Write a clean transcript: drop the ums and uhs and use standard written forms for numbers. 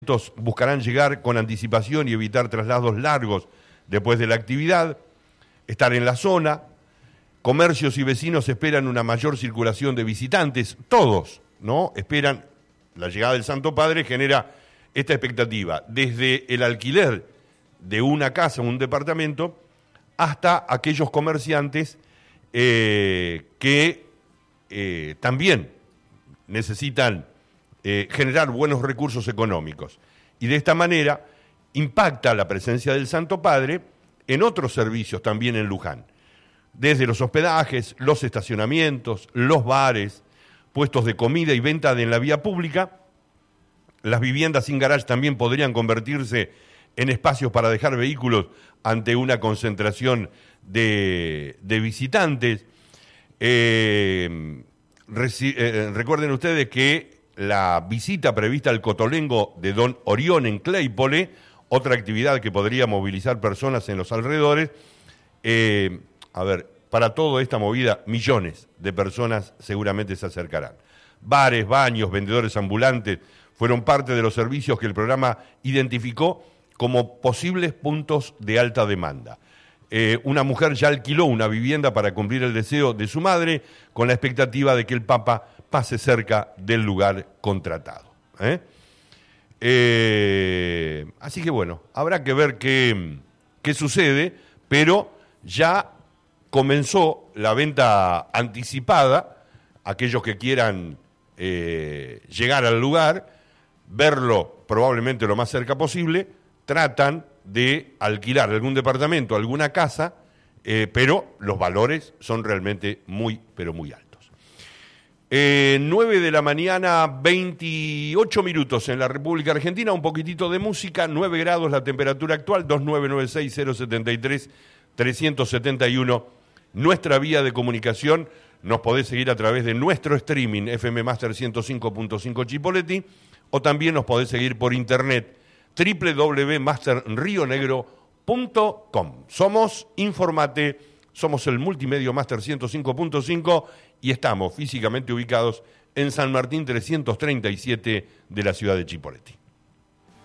buscarán llegar con anticipación y evitar traslados largos después de la actividad, estar en la zona. Comercios y vecinos esperan una mayor circulación de visitantes, todos, ¿no? Esperan, la llegada del Santo Padre genera esta expectativa, desde el alquiler de una casa o un departamento hasta aquellos comerciantes que también necesitan generar buenos recursos económicos. Y de esta manera impacta la presencia del Santo Padre en otros servicios también en Luján. Desde los hospedajes, los estacionamientos, los bares, puestos de comida y venta en la vía pública. Las viviendas sin garage también podrían convertirse en espacios para dejar vehículos ante una concentración de visitantes. Recuerden ustedes que la visita prevista al Cotolengo de Don Orión en Claypole, otra actividad que podría movilizar personas en los alrededores. Para toda esta movida, millones de personas seguramente se acercarán. Bares, baños, vendedores ambulantes fueron parte de los servicios que el programa identificó como posibles puntos de alta demanda. Una mujer ya alquiló una vivienda para cumplir el deseo de su madre, con la expectativa de que el Papa pase cerca del lugar contratado. Así que bueno, habrá que ver qué sucede, pero ya comenzó la venta anticipada. Aquellos que quieran llegar al lugar, verlo probablemente lo más cerca posible, tratan de alquilar algún departamento, alguna casa, pero los valores son realmente muy, pero muy altos. 9 de la mañana, 28 minutos en la República Argentina, un poquitito de música, 9 grados la temperatura actual, 2996-073-371, nuestra vía de comunicación. Nos podés seguir a través de nuestro streaming FM Master 105.5 Chipoleti, o también nos podés seguir por internet www.masterrionegro.com. Somos Informate, somos el Multimedio Master 105.5 y estamos físicamente ubicados en San Martín 337 de la ciudad de Chipoleti.